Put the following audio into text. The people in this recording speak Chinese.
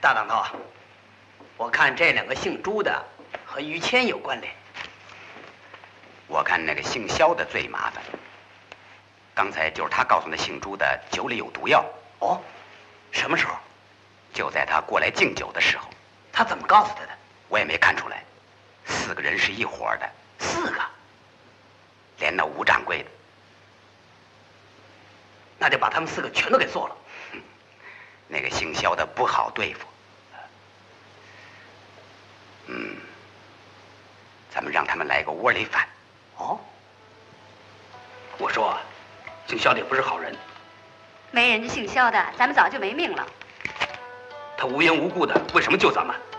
大当头，我看这两个姓朱的和于谦有关联。 我看那个姓肖的最麻烦。刚才就是他告诉那姓朱的酒里有毒药。 哦，什么时候？ 就在他过来敬酒的时候。 他怎么告诉他的？ 我也没看出来。4个人是一伙的。 4个， 连那吴掌柜的。 那就把他们4个全都给做了。 那个姓肖的不好对付。咱们让他们来个窝里反。 哦，我说啊，姓肖的也不是好人。 没人家姓肖的，咱们早就没命了。 他无缘无故的，为什么救咱们？